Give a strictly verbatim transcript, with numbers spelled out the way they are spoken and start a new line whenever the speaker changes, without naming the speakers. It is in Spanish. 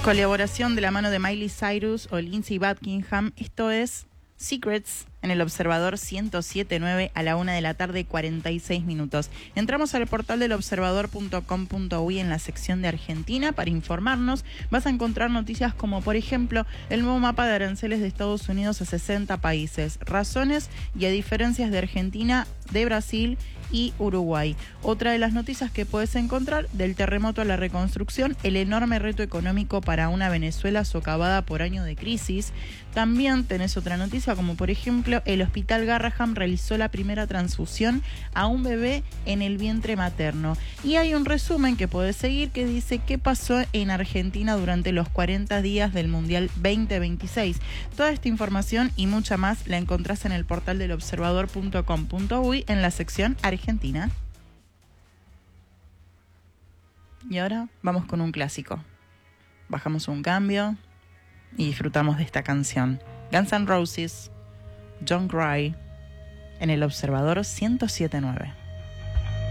Colaboración de la mano de Miley Cyrus o Lindsey Buckingham. Esto es Secrets en el Observador ciento siete punto nueve a la una de la tarde, cuarenta y seis minutos. Entramos al portal del observador punto com punto uy en la sección de Argentina para informarnos. Vas a encontrar noticias como, por ejemplo, el nuevo mapa de aranceles de Estados Unidos a sesenta países, razones y a diferencias de Argentina, de Brasil y Uruguay. Otra de las noticias que puedes encontrar: del terremoto a la reconstrucción, el enorme reto económico para una Venezuela socavada por años de crisis. También tenés otra noticia como, por ejemplo, el Hospital Garrahan realizó la primera transfusión a un bebé en el vientre materno. Y hay un resumen que podés seguir que dice qué pasó en Argentina durante los cuarenta días del Mundial veinte veintiséis. Toda esta información y mucha más la encontrás en el portal del observador punto com punto uy en la sección Argentina. Y ahora vamos con un clásico. Bajamos un cambio y disfrutamos de esta canción. Guns N' Roses, Don't Cry, en el Observador ciento siete punto nueve.